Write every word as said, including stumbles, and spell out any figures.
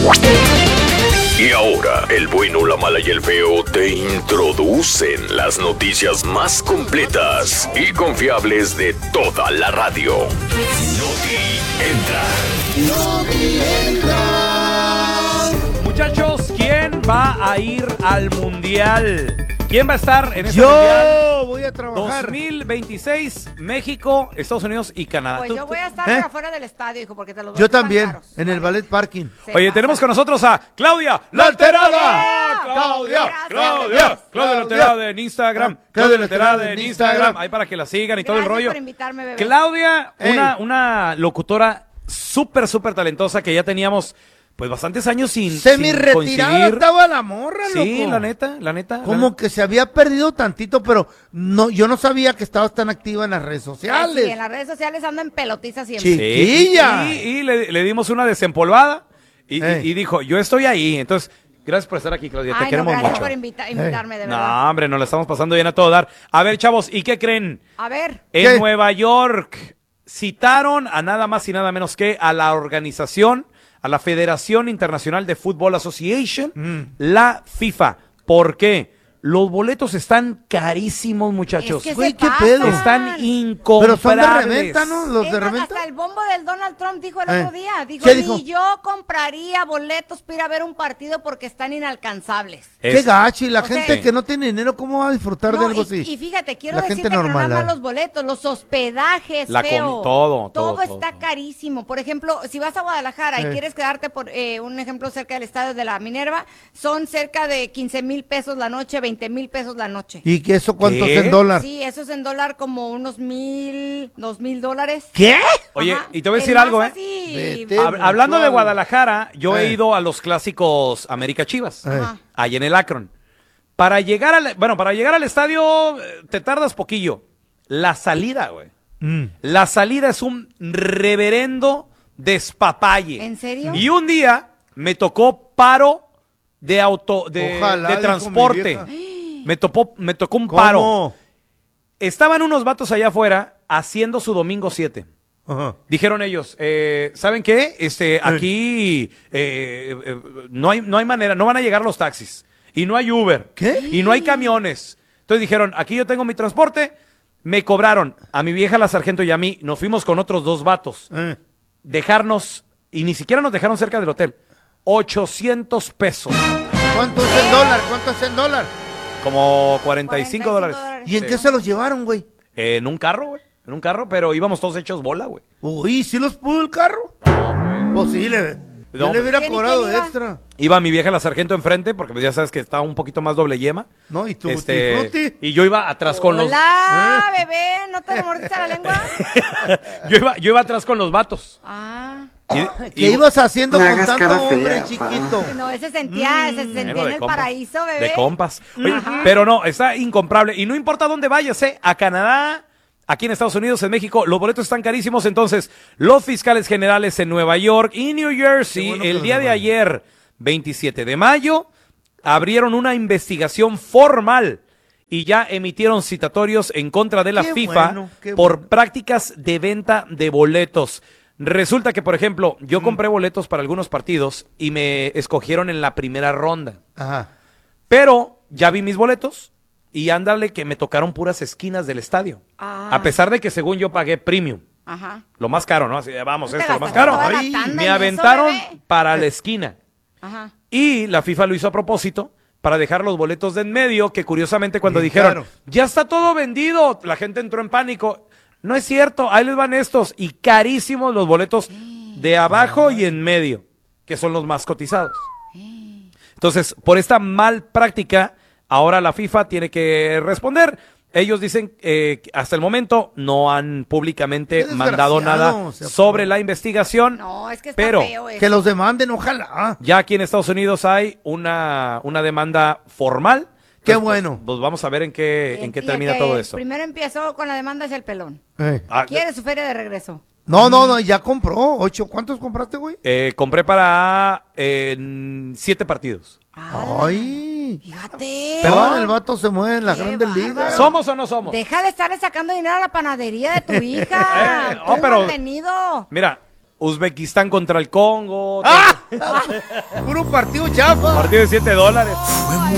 Y ahora, el bueno, la mala y el feo te introducen las noticias más completas y confiables de toda la radio. Noti Entra. Noti Entra. Muchachos, ¿quién va a ir al Mundial? ¿Quién va a estar en este yo Mundial? Yo voy a trabajar. dos mil veintiséis, México, Estados Unidos y Canadá. Pues yo voy a estar ¿Eh? afuera del estadio, hijo, porque te los voy Yo a también, caros, en ¿vale? el ballet parking. Se Oye, pasa. Tenemos con nosotros a Claudia La Alterada. Claudia, Claudia, Claudia La Alterada en Instagram. Claudia La Alterada en Instagram. Ahí para que la sigan y Gracias todo el rollo. por invitarme, bebé. Claudia, una, una locutora súper, súper talentosa que ya teníamos... Pues bastantes años sin Semi-retirada estaba la morra, loco. Sí, la neta, la neta. Como la... que se había perdido tantito, pero no, yo no sabía que estabas tan activa en las redes sociales. Sí, en las redes sociales ando en pelotiza siempre. Chiquilla. Sí, y, y le, le dimos una desempolvada y, y, y dijo, yo estoy ahí. Entonces, gracias por estar aquí, Claudia. Ay, te queremos no, gracias mucho. por invita invitarme, de verdad. No, hombre, nos la estamos pasando bien a todo dar. A ver, chavos, ¿y qué creen? A ver. En ¿Qué? Nueva York citaron a nada más y nada menos que a la organización, a la Federación Internacional de Football Association, mm. la FIFA. ¿Por qué? Los boletos están carísimos, muchachos. Es que Güey, se ¿qué pasan. pedo? Están incomprables. Pero son de reventa, ¿no? Los Es de más, reventa. hasta el bombo del Donald Trump dijo el Eh. otro día. Dijo, ¿Qué ni dijo? yo compraría boletos para ir a ver un partido porque están inalcanzables. Qué gacho, y la O gente sea, que no tiene dinero, ¿cómo va a disfrutar No, de algo y, así? y fíjate, quiero La decirte gente que normal, no nada más ¿eh? los boletos, los hospedajes, La feo. comi- todo, todo, está todo. carísimo. Por ejemplo, si vas a Guadalajara Eh. y quieres quedarte por eh, un ejemplo cerca del estadio de la Minerva, son cerca de quince mil pesos la noche, veinte mil pesos la noche. ¿Y que eso cuánto ¿Qué? es en dólar? Sí, eso es en dólar como unos mil, dos mil dólares. ¿Qué? Oye, Ajá. y te voy a El decir más algo, ¿eh? así, Vete. Hab- hablando de suave. Guadalajara, yo he Eh. ido a los clásicos América Chivas, Ajá. ahí en el Akron. Para llegar al, bueno, para llegar al estadio eh, te tardas poquillo. La salida, güey. Mm. La salida es un reverendo despapalle. ¿En serio? Y un día me tocó paro de auto, de, Ojalá, de dijo transporte. mi vieja. Me topó, me tocó un ¿Cómo? paro. Estaban unos vatos allá afuera haciendo su domingo siete. Ajá. Dijeron ellos, eh, ¿saben qué? Este, aquí eh, eh, no hay, no hay manera, no van a llegar los taxis. Y no hay Uber. ¿Qué? Y no hay camiones. Entonces dijeron, aquí yo tengo mi transporte. Me cobraron a mi vieja la sargento y a mí, nos fuimos con otros dos vatos. Eh. Dejarnos, y ni siquiera nos dejaron cerca del hotel, ochocientos pesos. ¿Cuánto es en dólar? ¿Cuánto es en dólar? Como cuarenta y cinco cuarenta y cinco dólares. dólares. ¿Y en Sí. qué se los llevaron, güey? En un carro, güey. En un carro, pero íbamos todos hechos bola, güey. Uy, ¿sí los pudo el carro? Pues sí, le, yo No. le hubiera ¿Quién y cobrado quién iba? extra. Iba mi vieja la sargento enfrente, porque pues ya sabes que está un poquito más doble yema. No, y tú, Este, Frutti. y yo iba atrás con los... Hola, bebé, ¿no te mordiste la lengua? Yo iba, yo iba atrás con los vatos. Ah, Y- ¿Qué y- ibas haciendo No con hagas tanto cara hombre fea, chiquito? no, ese sentía, ese sentía Bueno, en de el compas. paraíso, bebé. De compas. Oye, Ajá. pero no, está incomparable. Y no importa dónde vayas, ¿eh? A Canadá, aquí en Estados Unidos, en México, los boletos están carísimos. Entonces, los fiscales generales en Nueva York y New Jersey, Qué bueno que el los día de llamaron. ayer, veintisiete de mayo, abrieron una investigación formal y ya emitieron citatorios en contra de la Qué FIFA bueno, qué por bueno. prácticas de venta de boletos. Resulta que, por ejemplo, yo compré boletos para algunos partidos y me escogieron en la primera ronda. Ajá. Pero ya vi mis boletos y ándale que me tocaron puras esquinas del estadio. Ah. A pesar de que según yo pagué premium. Ajá. Lo más caro, ¿no? Así, vamos, ¿No te esto, lo más gastaste caro. toda la Ay, tanda en me eso, aventaron bebé? para la esquina. Ajá. Y la FIFA lo hizo a propósito para dejar los boletos de en medio, que curiosamente cuando Bien dijeron, caro. ya está todo vendido, la gente entró en pánico. No es cierto, ahí les van estos. Y carísimos los boletos de abajo y en medio, que son los más cotizados. Entonces, por esta mal práctica, ahora la FIFA tiene que responder. Ellos dicen eh, que hasta el momento no han públicamente Qué mandado nada desgraciado, o sea, sobre la investigación. No, es que está Pero feo eso. Que los demanden, ojalá. ya aquí en Estados Unidos hay una, una demanda formal. Qué Entonces, bueno. Pues, pues vamos a ver en qué, en qué Y termina que todo esto. Primero empezó con la demanda hacia el pelón. Eh. Ah, Quiere su feria de regreso. No, no, no, ya compró. Ocho. ¿Cuántos compraste, güey? eh, compré para eh, siete partidos. Ay. Fíjate. Perdón, el vato se mueve en las Qué grandes bárbaro. ligas. ¿Somos o no somos? Deja de estarle sacando dinero a la panadería de tu hija. Eh, Tú oh, pero- mantenido. Mira, Uzbekistán contra el Congo. ¡Ah! Puro partido chafa. Partido de siete dólares.